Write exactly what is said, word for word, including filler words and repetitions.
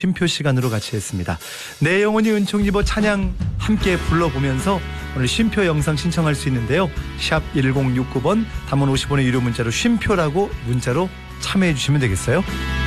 쉼표 시간으로 같이 했습니다. 내 영혼이 은총 입어 찬양 함께 불러보면서 오늘 쉼표 영상 신청할 수 있는데요. 샵 일공육구 번, 단문 오십 원의 유료 문자로 쉼표라고 문자로 참여해 주시면 되겠어요.